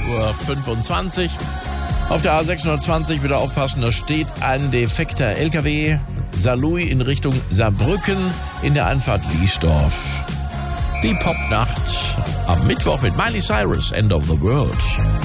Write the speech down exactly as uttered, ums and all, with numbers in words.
Uhr fünfundzwanzig. Auf der A sechshundertzwanzig bitte aufpassen, da steht ein defekter L K W. Saarlouis in Richtung Saarbrücken in der Einfahrt Liesdorf. Die Popnacht am Mittwoch mit Miley Cyrus, End of the World.